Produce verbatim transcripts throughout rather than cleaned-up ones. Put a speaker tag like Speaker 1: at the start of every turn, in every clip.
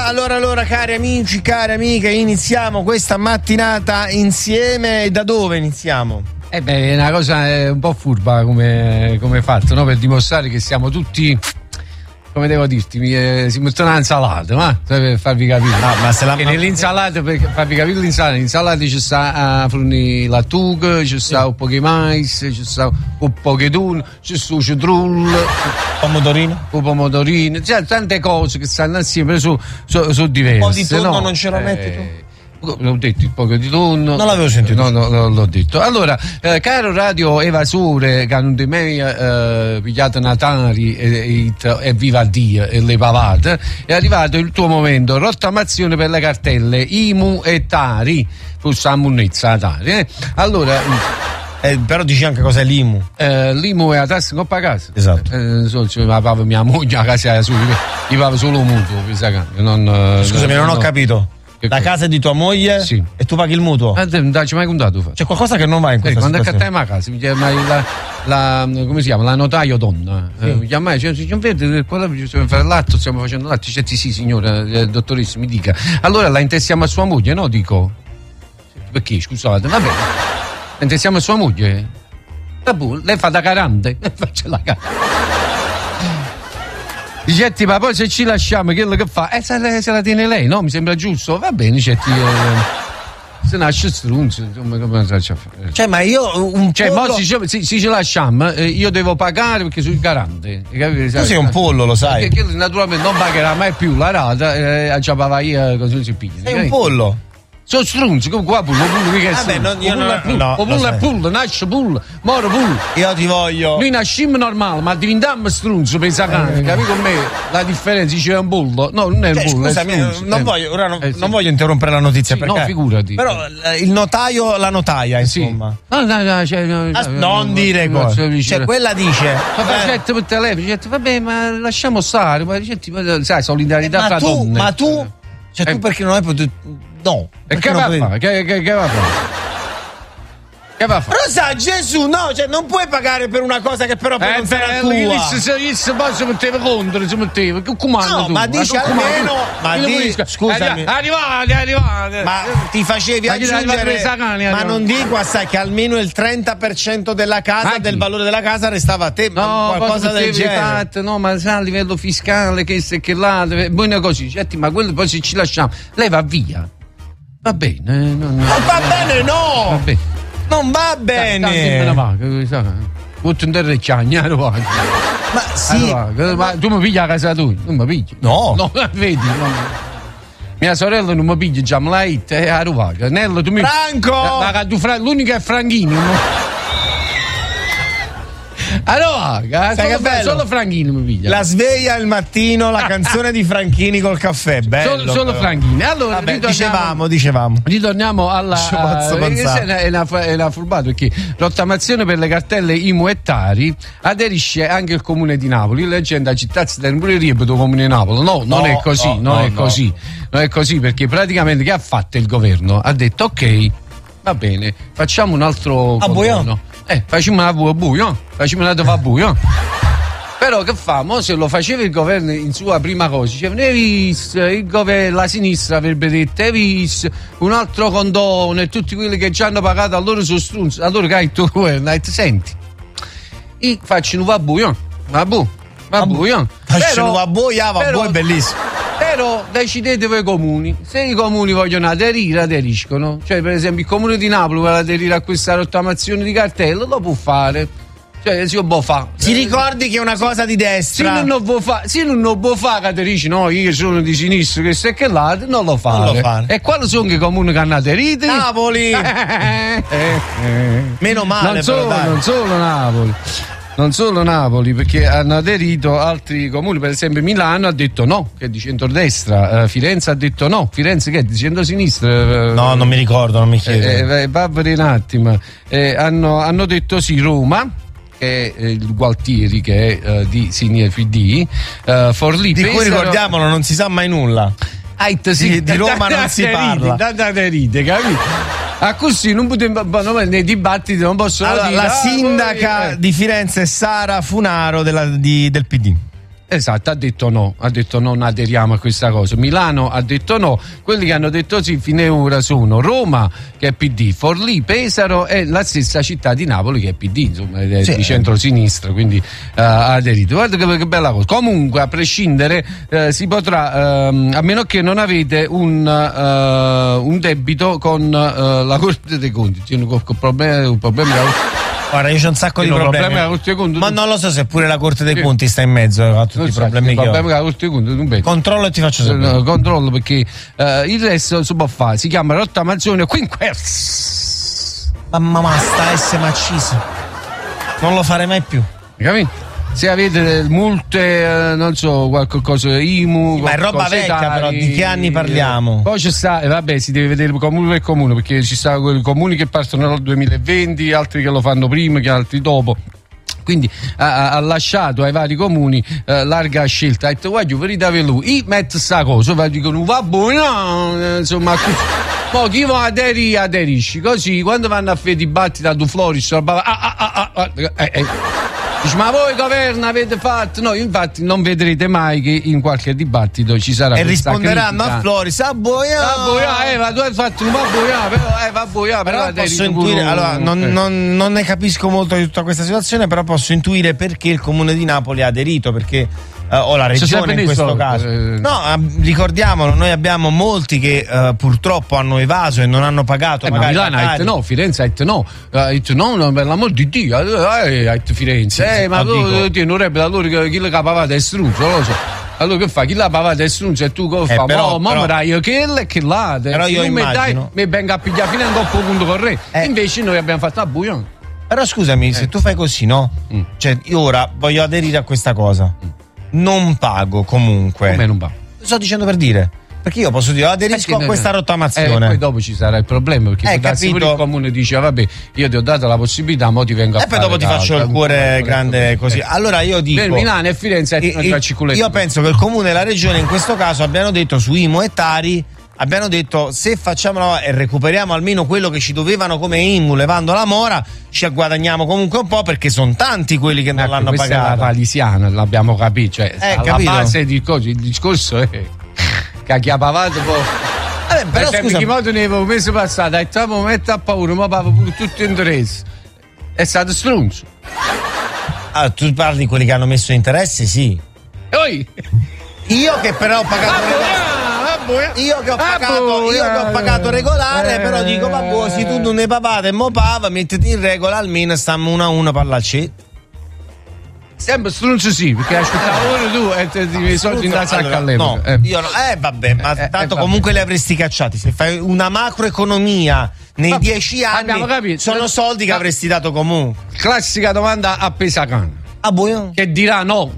Speaker 1: allora, allora, cari amici, cari amiche, iniziamo questa mattinata insieme. Da dove iniziamo?
Speaker 2: Eh beh, è una cosa eh, un po' furba come, come fatto, no? Per dimostrare che siamo tutti, come devo dirti, eh, si mettono un'insalata, ma per farvi capire.
Speaker 1: Ah, ma se la
Speaker 2: e nell'insalata, per farvi capire l'insalata, l'insalata ci sta a fruni lattuga, ci sta sì. un po' di mais, ci sta un po' di tonno, ci sta un citrullo,
Speaker 1: pomodorino,
Speaker 2: un pomodorino, cioè tante cose che stanno assieme, sono so, so diverse.
Speaker 1: Un po' di tonno
Speaker 2: no?
Speaker 1: non ce lo metti
Speaker 2: eh,
Speaker 1: tu?
Speaker 2: L'ho detto, il poco di tonno.
Speaker 1: Non l'avevo sentito.
Speaker 2: No, no, no l'ho detto. Allora, eh, caro radio evasore, che non di me eh, pigliate Natali e, e, e viva Dio e le pavate, è arrivato il tuo momento. Rottamazione per le cartelle I M U e Tari. Forse a munnezza Tari. Eh? Allora.
Speaker 1: Eh, però dici anche cos'è l'I M U?
Speaker 2: Eh, L'I M U è la tassa che paga casa.
Speaker 1: Esatto.
Speaker 2: Eh, so, cioè, ma pava mia moglie a casa solo, gli pava solo mutuo. Non,
Speaker 1: Scusami, non, non ho capito.
Speaker 2: Che
Speaker 1: la
Speaker 2: cosa?
Speaker 1: Casa è di tua moglie?
Speaker 2: Sì.
Speaker 1: E tu paghi il mutuo?
Speaker 2: Ma non ci hai mai contato? Fa.
Speaker 1: C'è qualcosa che non va in questa
Speaker 2: eh, quando
Speaker 1: situazione.
Speaker 2: Quando accattai a casa, mi chiama la, la, come si chiama? La notaio donna. Sì. Eh, mi chiama e dice, non vede, quello stiamo fare l'atto, stiamo facendo l'atto. Dice, sì signora, eh, dottoressa, mi dica. Allora la intestiamo a sua moglie, no? Dico. Perché, scusate, va bene. La intestiamo a sua moglie? Vabbè, lei fa da garante. Faccia la garante. Dicetti, ma poi se ci lasciamo, che che fa? Eh, se la, se la tiene lei, no? Mi sembra giusto? Va bene, dicetti, eh, se nasce strunzo, insomma, come faccio a fare?
Speaker 1: Cioè, ma io un
Speaker 2: Cioè,
Speaker 1: pollo...
Speaker 2: mo si, si, si ci lasciamo, eh, io devo pagare perché sono il garante. Capite?
Speaker 1: Tu sei un pollo, lo sai.
Speaker 2: Perché naturalmente non pagherà mai più la rata, eh, a ciapava io così si piglia.
Speaker 1: Sei un pollo.
Speaker 2: Sono strunzi, come qua pullo, pullo, mica è
Speaker 1: Vabbè, non, io non,
Speaker 2: pullo,
Speaker 1: no,
Speaker 2: pullo è pullo, nasce pullo, moro pullo.
Speaker 1: Io ti voglio.
Speaker 2: Noi nascimmo normale, ma diventammo strunzo per sacane, eh, capito con me? La differenza c'è un bullo. No, non è
Speaker 1: cioè,
Speaker 2: un bullo.
Speaker 1: Scusami,
Speaker 2: è strunzo,
Speaker 1: non
Speaker 2: eh.
Speaker 1: voglio, ora non,
Speaker 2: eh, sì.
Speaker 1: non voglio interrompere la notizia
Speaker 2: sì,
Speaker 1: perché.
Speaker 2: No, figurati.
Speaker 1: Però il notaio, la notaia, insomma.
Speaker 2: Sì. No, no, no, cioè, no,
Speaker 1: As- non dire cose. Cioè, quella dice.
Speaker 2: Ma facette per telefono, dicette, vabbè, ma lasciamo stare, ma dicette, sai, solidarietà
Speaker 1: ma
Speaker 2: fra
Speaker 1: tu,
Speaker 2: donne.
Speaker 1: ma tu, cioè
Speaker 2: eh.
Speaker 1: tu perché non hai potuto. No.
Speaker 2: E che va a fare? Che, che, che va a fare? Che va a fare?
Speaker 1: Però sa Gesù, no, cioè non puoi pagare per una cosa che però poi
Speaker 2: eh,
Speaker 1: non sarà tua.
Speaker 2: Beh, se se poi si metteva contro, si metteva. Che comando
Speaker 1: no,
Speaker 2: tu?
Speaker 1: ma dici almeno, ma di, scusami.
Speaker 2: Arrivate, arrivate.
Speaker 1: Ma ti facevi
Speaker 2: ma
Speaker 1: aggiungere,
Speaker 2: sagani,
Speaker 1: ma non dico assai che almeno il trenta per cento della casa, ah, del valore della casa restava a te,
Speaker 2: no,
Speaker 1: qualcosa del genere.
Speaker 2: Fatto, no, ma sa a livello fiscale che se che là, buone così, certo, ma quello poi se ci lasciamo, lei va via. Va bene, no, no,
Speaker 1: non va bene, no!
Speaker 2: Va bene.
Speaker 1: Non va bene!
Speaker 2: Ma sì! Ma tu mi pigli a casa tua? Non mi pigli?
Speaker 1: No!
Speaker 2: No, vedi? No. Mia sorella non mi piglia già, me la hit è a Ruvaga. Nello, tu mi.
Speaker 1: Franco!
Speaker 2: Ma tu fra... l'unica è Franchini. Allora, solo, solo Franchini mi piglia.
Speaker 1: La sveglia al mattino, la canzone di Franchini col caffè, bello.
Speaker 2: Solo, solo Franchini. Allora,
Speaker 1: vabbè,
Speaker 2: ritorniamo,
Speaker 1: dicevamo, dicevamo.
Speaker 2: Ritorniamo alla uh, è una, è una furbata perché rottamazione per le cartelle I M U e Tari aderisce anche il comune di Napoli. Leggenda città del ripeto comune di Napoli. No, non no, è così, no, non no, è no. così. Non è così perché praticamente che ha fatto il governo? Ha detto ok, va bene, facciamo un altro
Speaker 1: a buio.
Speaker 2: Eh, facciamo una a buio, facciamo una a buio. Però che famo? Se lo faceva il governo in sua prima cosa, dicevano, hai visto, il governo, la sinistra avrebbe detto, hai visto, un altro condono e tutti quelli che ci hanno pagato, allora sono strunzi, allora che hai il tuo governo, hai detto, senti, io faccio un a buio, va buio, va buio.
Speaker 1: Faccio un a buio, va buio, è bellissimo.
Speaker 2: Però decidete voi comuni, se i comuni vogliono aderire, aderiscono. Cioè, per esempio, il comune di Napoli vuole aderire a questa rottamazione di cartello, lo può fare. Cioè, si può fare.
Speaker 1: Ti ricordi che è una cosa di destra?
Speaker 2: Se non può fare, se non lo può fare, che aderisci, no, io sono di sinistra, che se che là, non lo fare.
Speaker 1: Non lo fare.
Speaker 2: E quali sono i comuni che hanno aderito?
Speaker 1: Napoli!
Speaker 2: eh, eh.
Speaker 1: Meno male,
Speaker 2: non solo,
Speaker 1: però,
Speaker 2: non solo Napoli. Non solo Napoli, perché hanno aderito altri comuni, per esempio Milano ha detto no, che è di centrodestra, uh, Firenze ha detto no, Firenze che è di centrosinistra. Uh,
Speaker 1: no, non mi ricordo, non mi chiedo.
Speaker 2: Eh, eh, Barbara un attimo. Eh, hanno, hanno detto sì, Roma, che è eh, il Gualtieri, che è uh, di Sinistra P D, uh, Forlì,
Speaker 1: di cui ricordiamolo, non si sa mai nulla.
Speaker 2: Ah, sì,
Speaker 1: di, di Roma non si parla.
Speaker 2: Date ride, capito? Ah, così non potevo, nei dibattiti non posso
Speaker 1: allora,
Speaker 2: dire.
Speaker 1: La
Speaker 2: ah,
Speaker 1: sindaca
Speaker 2: poi, eh.
Speaker 1: di Firenze è Sara Funaro della, di, del P D.
Speaker 2: Esatto, ha detto no, ha detto non aderiamo a questa cosa. Milano ha detto no, quelli che hanno detto sì fino ad ora sono Roma che è P D, Forlì, Pesaro e la stessa città di Napoli che è P D, insomma è sì. di centro-sinistra, quindi uh, ha aderito. Guarda che, che bella cosa. Comunque a prescindere uh, si potrà, uh, a meno che non avete un, uh, un debito con uh, la Corte dei Conti, c'è un, un problema, un problema
Speaker 1: Guarda, io c'ho un sacco di problemi, problemi ma non lo so se pure la Corte dei sì. Conti sta in mezzo a tutti non i problemi so, che ho. La Corte dei Conti, non controllo e ti faccio sapere.
Speaker 2: No, controllo perché uh, il resto si può fare, si chiama rottamazione quinquers.
Speaker 1: Mamma ma sta S macisa. Non lo farei mai più.
Speaker 2: Capito? Se avete multe, eh, non so, qualcosa I M U,
Speaker 1: ma è roba vecchia tali, però, di che anni parliamo?
Speaker 2: Poi ci sta, eh, vabbè, si deve vedere comune per comune, perché ci stanno quei comuni che partono nel duemilaventi, altri che lo fanno prima, che altri dopo. Quindi ha, ha lasciato ai vari comuni eh, larga scelta. Ha detto, guarda, verità per lui, io metto sta cosa, poi dicono, va buono, insomma, poi chi va aderi, aderisci, così quando vanno a fare dibattiti a Du Floris, ah, ah, ah, ah, ah, eh, eh. Dice, ma voi governo avete fatto? No, infatti non vedrete mai che in qualche dibattito ci sarà
Speaker 1: e
Speaker 2: questa
Speaker 1: risponderanno
Speaker 2: critica.
Speaker 1: a Floris, a boia,
Speaker 2: a boia, eh, ma tu hai fatto un po' boia, però eh, va boia, però,
Speaker 1: però posso intuire, pure... allora non, eh. non, non ne capisco molto di tutta questa situazione, però posso intuire perché il comune di Napoli ha aderito, perché Uh, o la regione in questo caso eh. no, uh, ricordiamolo, noi abbiamo molti che uh, purtroppo hanno evaso e non hanno pagato,
Speaker 2: eh,
Speaker 1: magari
Speaker 2: ma Milano ha detto no, Firenze ha detto no, ha detto no, no, per l'amor di Dio, eh, ha detto Firenze sì, eh, sì, ma tu ti non rende allora chi le capavate è struzzo, non lo so. Allora che fa? Chi la pavata è strunza e tu che
Speaker 1: eh,
Speaker 2: fa?
Speaker 1: Però,
Speaker 2: ma però, io che è che là
Speaker 1: però io
Speaker 2: tu
Speaker 1: immagino
Speaker 2: mi dai, mi venga a pigliare fino a un dopo punto corretto eh. Invece noi abbiamo fatto a buio.
Speaker 1: Però scusami, eh. se tu fai così, no? Mm. Cioè io ora voglio aderire a questa cosa mm. non pago comunque.
Speaker 2: Come non pago?
Speaker 1: Lo sto dicendo per dire. Perché io posso dire aderisco perché a questa rottamazione.
Speaker 2: E eh, poi dopo ci sarà il problema. Perché
Speaker 1: eh,
Speaker 2: se il comune dice vabbè, io ti ho dato la possibilità, mo ti vengo a
Speaker 1: e
Speaker 2: fare.
Speaker 1: E poi dopo ti faccio il cuore grande
Speaker 2: eh.
Speaker 1: così. Allora io dico.
Speaker 2: Per Milano e Firenze
Speaker 1: il, il, io penso che il comune e la regione in questo caso abbiano detto su I M U e Tari. Abbiamo detto se facciamo e recuperiamo almeno quello che ci dovevano come I M U levando la mora, ci guadagniamo comunque un po' perché sono tanti quelli che non ecco, l'hanno
Speaker 2: questa
Speaker 1: pagato.
Speaker 2: Questa è la valisiana, l'abbiamo capito, cioè
Speaker 1: eh,
Speaker 2: la
Speaker 1: capito?
Speaker 2: base di cosa, il discorso è che chi ha pagato poi
Speaker 1: Vabbè, però
Speaker 2: per
Speaker 1: scusa,
Speaker 2: che modo ne avevo mese passato, ha detto ma metto a paura, ma pago pure tutto interesse. È stato stronzo.
Speaker 1: Ah, tu parli di quelli che hanno messo interesse, sì.
Speaker 2: Oi.
Speaker 1: Io che però ho pagato Io che ho pagato, io che ho pagato regolare, eh, però dico, vabbè, se tu non ne pavate e mo pava, mettiti in regola, almeno stiamo uno a uno per la C.
Speaker 2: Sempre stronzo sì, perché aspettavo ora tu e ti devi i soldi in la sacca allora, all'epoca.
Speaker 1: No, eh. io no, eh vabbè, ma eh, tanto eh, comunque li avresti cacciati. Se fai una macroeconomia nei ma, dieci anni, sono soldi che avresti dato comunque.
Speaker 2: Classica domanda a Pesacana.
Speaker 1: Ah, buono?
Speaker 2: Che dirà no.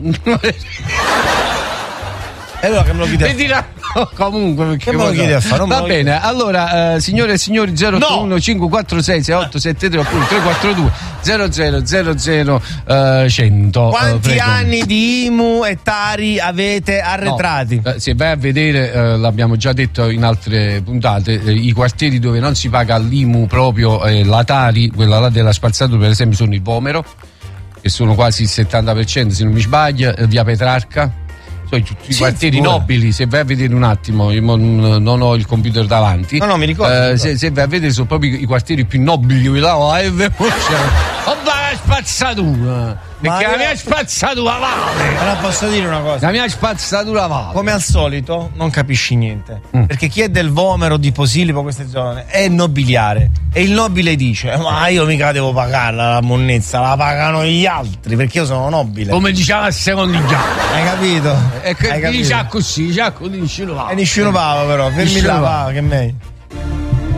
Speaker 1: E allora che me lo chiedi?
Speaker 2: Mi dirà no, comunque perché
Speaker 1: che me lo chiedi a fare?
Speaker 2: Va bene, chiedi. Allora eh, signore e signori zero otto uno cinque quattro sei sei otto sette tre oppure tre quattro due zero zero zero zero cento.
Speaker 1: Quanti
Speaker 2: eh,
Speaker 1: anni di I M U e Tari avete arretrati?
Speaker 2: No, eh, se vai a vedere, eh, l'abbiamo già detto in altre puntate, eh, i quartieri dove non si paga l'I M U proprio, eh, la Tari, quella là della spazzatura per esempio, sono il Vomero, che sono quasi il settanta per cento se non mi sbaglio, eh, via Petrarca. Sono tutti i sì, quartieri figura. nobili, se vai a vedere un attimo, io non ho il computer davanti.
Speaker 1: No, no, mi ricordo.
Speaker 2: Eh, se, se vai a vedere sono proprio i quartieri più nobili, là, e la spazzatura. Perché la mia spazzatura vale.
Speaker 1: Allora posso dire una cosa.
Speaker 2: La mia spazzatura vale.
Speaker 1: Come al solito non capisci niente. Mm. Perché chi è del Vomero, di Posillipo, queste zone, è nobiliare. E il nobile dice, ma io mica devo pagarla la monnezza, la pagano gli altri, perché io sono nobile.
Speaker 2: Come diceva il secondigliano.
Speaker 1: Hai capito?
Speaker 2: E che dice così, dice così, nessuno va.
Speaker 1: E nessuno va però, fermi là, va, che meglio.